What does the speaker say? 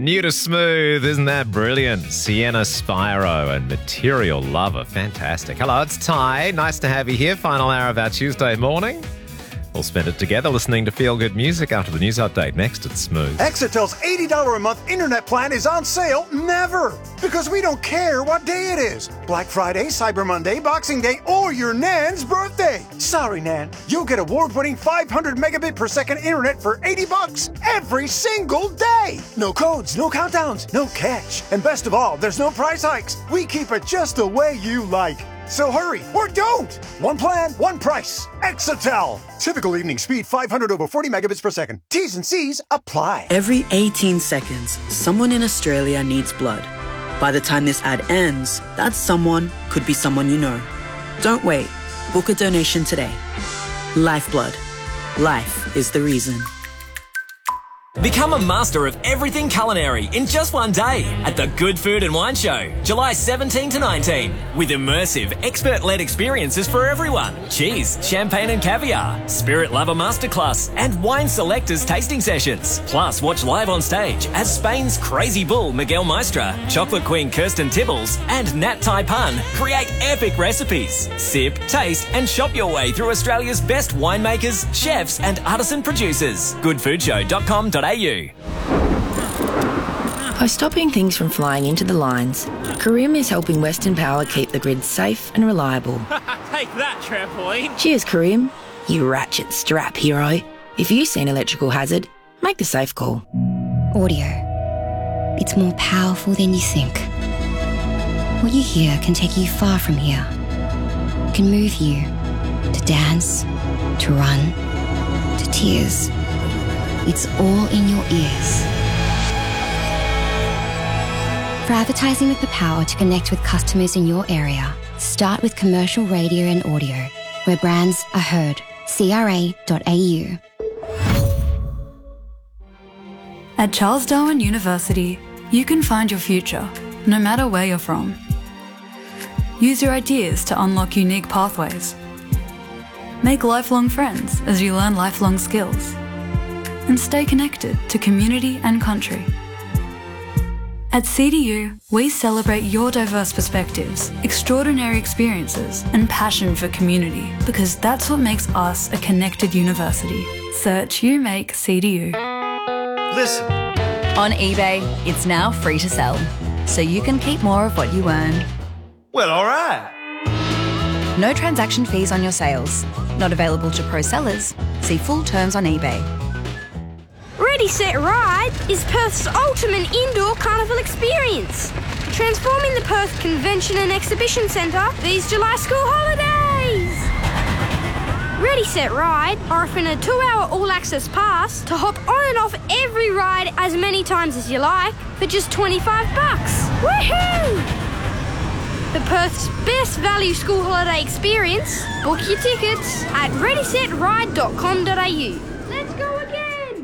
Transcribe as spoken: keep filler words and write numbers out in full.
New to Smooth, isn't that brilliant? Sienna Spyro and Material Lover, fantastic. Hello, it's Ty. Nice to have you here. Final hour of our Tuesday morning. We'll spend it together listening to feel-good music after the news update. Next, it's Smooth. Exitel's eighty dollars a month internet plan is on sale never, because we don't care what day it is. Black Friday, Cyber Monday, Boxing Day, or your Nan's birthday. Sorry, Nan. You'll get award-winning five hundred megabit per second internet for eighty bucks every single day. No codes, no countdowns, no catch. And best of all, there's no price hikes. We keep it just the way you like. So hurry, or don't! One plan, one price. Exitel. Typical evening speed five hundred over forty megabits per second. T's and C's apply. Every eighteen seconds, someone in Australia needs blood. By the time this ad ends, that someone could be someone you know. Don't wait. Book a donation today. Lifeblood. Life is the reason. Become a master of everything culinary in just one day at the Good Food and Wine Show, July seventeenth to nineteenth, with immersive, expert-led experiences for everyone. Cheese, champagne and caviar, spirit lover masterclass, and wine selectors tasting sessions. Plus, watch live on stage as Spain's crazy bull Miguel Maestra, chocolate queen Kirsten Tibbles, and Nat Taipan create epic recipes. Sip, taste, and shop your way through Australia's best winemakers, chefs, and artisan producers. good food show dot com dot a u. By stopping things from flying into the lines, Careem is helping Western Power keep the grid safe and reliable. Take that, trampoline! Cheers, Careem, you ratchet strap hero. If you see an electrical hazard, make the safe call. Audio. It's more powerful than you think. What you hear can take you far from here. It can move you to dance, to run, to tears. It's all in your ears. For advertising with the power to connect with customers in your area, start with commercial radio and audio, where brands are heard. C R A dot A U. At Charles Darwin University, you can find your future, no matter where you're from. Use your ideas to unlock unique pathways. Make lifelong friends as you learn lifelong skills. And stay connected to community and country. At C D U, we celebrate your diverse perspectives, extraordinary experiences, and passion for community, because that's what makes us a connected university. Search You Make C D U. Listen. On eBay, it's now free to sell, so you can keep more of what you earn. Well, all right. No transaction fees on your sales. Not available to pro sellers. See full terms on eBay. Ready Set Ride is Perth's ultimate indoor carnival experience, transforming the Perth Convention and Exhibition Centre these July school holidays. Ready Set Ride are offering a two-hour all-access pass to hop on and off every ride as many times as you like for just twenty-five bucks. Woohoo! The Perth's best value school holiday experience. Book your tickets at ready set ride dot com dot a u.